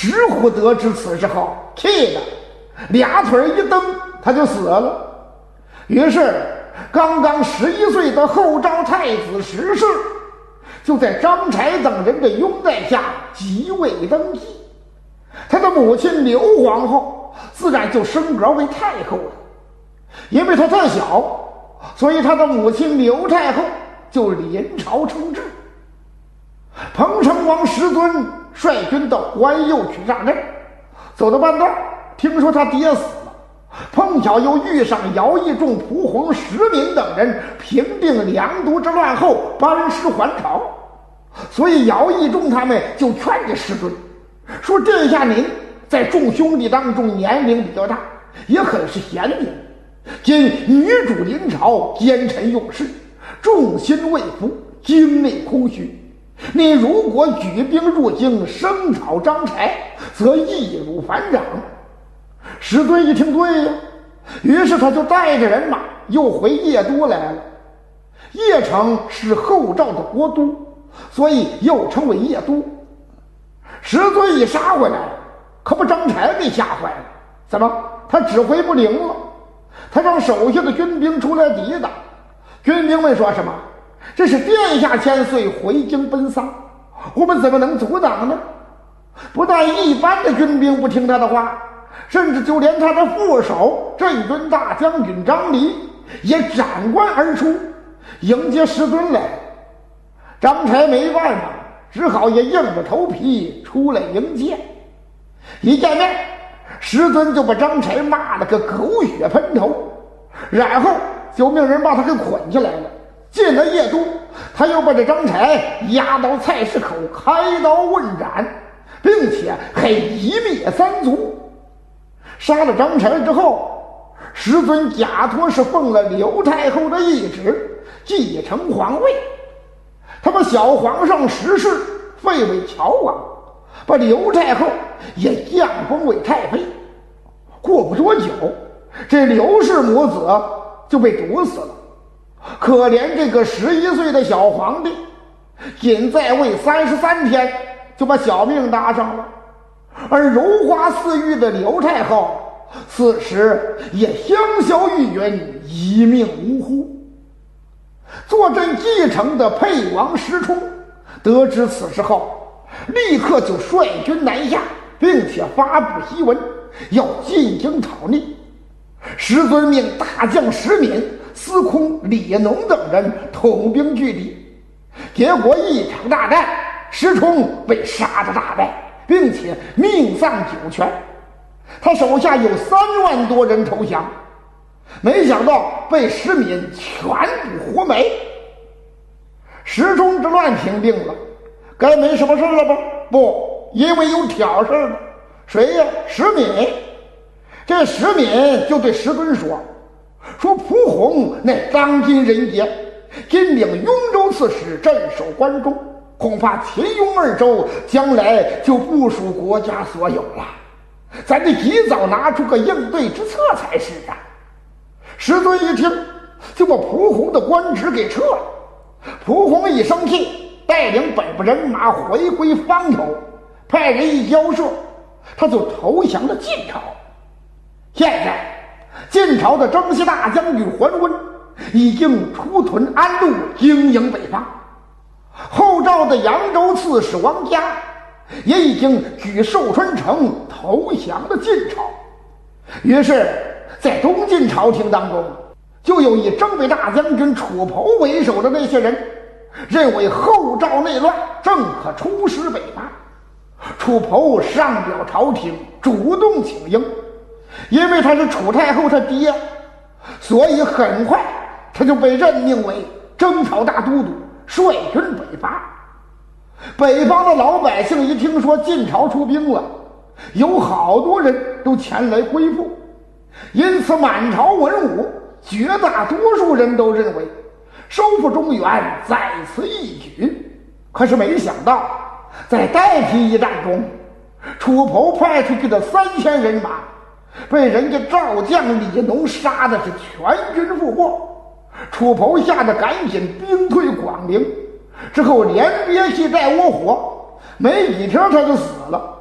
石虎得知此事后，气得俩腿一蹬，他就死了。于是刚刚11岁的后赵太子石氏就在张柴等人的拥戴下即位登基，他的母亲刘皇后自然就升格为太后了。因为他太小，所以他的母亲刘太后就临朝称制。彭城王石遵率军到关右去上阵，走到半道，听说他爹死了，碰巧又遇上姚义仲、蒲弘、石敏等人平定梁都之乱后班师还朝，所以姚义仲他们就劝着石遵说：“殿下您在众兄弟当中年龄比较大，也很是贤明，今女主临朝，奸臣用事，众心未服，京内空虚。你如果举兵入京，声讨张柴，则易如反掌。”石遵一听，对呀，于是他就带着人马又回邺都来了。邺城是后赵的国都，所以又称为邺都。石遵一杀回来，可把张柴给吓坏了。怎么？他指挥不灵了？他让手下的军兵出来抵挡。军兵们说什么？这是殿下千岁回京奔丧，我们怎么能阻挡呢？不但一般的军兵不听他的话，甚至就连他的副手镇军大将军张离也斩关而出，迎接石遵来。张柴没办法，只好也硬着头皮出来迎接。一见面，石遵就把张柴骂了个狗血喷头，然后就命人把他给捆起来了。进了邺都，他又把这张柴押到菜市口开刀问斩，并且还一灭三族。杀了张柴之后，石遵假托是奉了刘太后的懿旨，继承皇位。他把小皇上石氏废为乔王，把刘太后也降封为太妃。过不多久，这刘氏母子就被毒死了。可怜这个11岁的小皇帝，仅在位33天就把小命搭上了。而荣华似玉的刘太后此时也香消玉殒，一命呜呼。坐镇继承的沛王石冲得知此事后，立刻就率军南下，并且发布檄文，要进京讨逆。石遵命大将石敏、司空李农等人统兵拒敌，结果一场大战，石冲被杀得大败，并且命丧九泉。他手下有3万多人投降，没想到被石敏全部活埋。石冲之乱平定了，该没什么事了吧？不，因为有挑事了。谁呀？石敏。这石敏就对石遵说蒲弘乃当今人杰，今领雍州刺史，镇守关中，恐怕秦雍2州将来就不属国家所有了，咱得及早拿出个应对之策才是啊。石遵一听，就把蒲弘的官职给撤了。蒲弘一生气，带领北部人马回归方头，派人一交涉，他就投降了晋朝。现在晋朝的征西大将军桓温已经出屯安陆，经营北方。后赵的扬州刺史王嘉也已经举寿春城投降了晋朝。于是在东晋朝廷当中，就有以征北大将军楚侯为首的那些人认为后赵内乱，正可出师北伐。楚侯上表朝廷，主动请缨，因为他是楚太后他爹，所以很快他就被任命为征讨大都督，率军北伐。北方的老百姓一听说晋朝出兵了，有好多人都前来归附，因此满朝文武绝大多数人都认为收复中原在此一举。可是没想到在代皮一战中，楚侯派出去的3000人马被人家赵将李农杀的是全军覆没。楚侯吓得赶紧兵退广陵，之后连憋气带窝火，没几天他就死了。